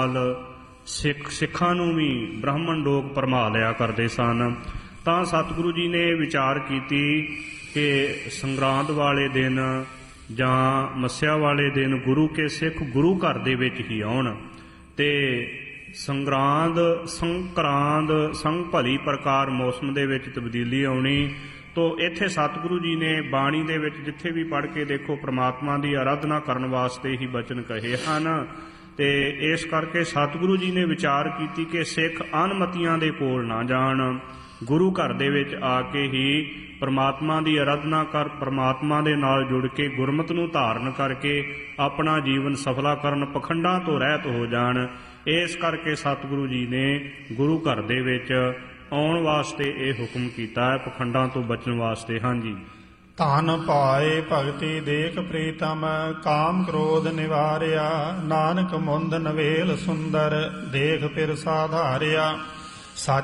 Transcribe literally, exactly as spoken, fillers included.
ਸਿੱਖ ਸਿੱਖਾਂ ਨੂੰ ਵੀ ਬ੍ਰਾਹਮਣ ਲੋਕ ਭਰਮਾ ਲਿਆ ਕਰਦੇ ਸਨ। ਤਾਂ ਸਤਿਗੁਰੂ ਜੀ ਨੇ ਵਿਚਾਰ ਕੀਤੀ ਕਿ ਸੰਗਰਾਂਦ ਵਾਲੇ ਦਿਨ ਜਾਂ ਮੱਸਿਆ ਵਾਲੇ ਦਿਨ ਗੁਰੂ ਕੇ ਸਿੱਖ ਗੁਰੂ ਘਰ ਦੇ ਵਿੱਚ ਹੀ ਆਉਣ, ਤੇ ਸੰਗਰਾਂਦ ਸੰਕਰਾਂਦ ਸੰਗ ਭਲੀ ਪ੍ਰਕਾਰ ਮੌਸਮ ਦੇ ਵਿੱਚ ਤਬਦੀਲੀ ਆਉਣੀ। ਤੋ ਇੱਥੇ ਸਤਿਗੁਰੂ ਜੀ ਨੇ ਬਾਣੀ ਦੇ ਵਿੱਚ ਜਿੱਥੇ ਵੀ ਪੜ੍ਹ ਕੇ ਦੇਖੋ ਪ੍ਰਮਾਤਮਾ ਦੀ ਆਰਾਧਨਾ ਕਰਨ ਵਾਸਤੇ ਹੀ ਬਚਨ ਕਹੇ ਹਨ। ਤੇ ਇਸ ਕਰਕੇ ਸਤਿਗੁਰੂ ਜੀ ਨੇ ਵਿਚਾਰ ਕੀਤੀ ਕਿ ਸਿੱਖ ਅਨਮਤੀਆਂ ਦੇ ਕੋਲ ਨਾ ਜਾਣ, ਗੁਰੂ ਘਰ ਦੇ ਵਿੱਚ ਆ ਕੇ ਹੀ ਪਰਮਾਤਮਾ ਦੀ ਆਰਾਧਨਾ ਕਰ, ਪਰਮਾਤਮਾ ਦੇ ਨਾਲ ਜੁੜ ਕੇ ਗੁਰਮਤਿ ਨੂੰ ਧਾਰਨ ਕਰਕੇ ਆਪਣਾ ਜੀਵਨ ਸਫਲਾ ਕਰਨ, ਪਖੰਡਾਂ ਤੋਂ ਰਹਿਤ ਹੋ ਜਾਣ। ਇਸ ਕਰਕੇ ਸਤਿਗੁਰੂ ਜੀ ਨੇ ਗੁਰੂ ਘਰ ਦੇ ਵਿੱਚ ਆਉਣ ਵਾਸਤੇ ਇਹ ਹੁਕਮ ਕੀਤਾ ਹੈ, ਪਖੰਡਾਂ ਤੋਂ ਬਚਣ ਵਾਸਤੇ। ਹਾਂਜੀ। ਧਨ ਪਾਏ ਭਗਤੀ ਦੇਖ ਪ੍ਰੀਤਮ, ਕਾਮ ਕ੍ਰੋਧ ਨਿਵਾਰਿਆ, ਨਾਨਕ ਮੁੰਦ ਨਵੇਲ ਸੁੰਦਰ, ਦੇਖ ਫਿਰ ਸਾਧਾਰਿਆ।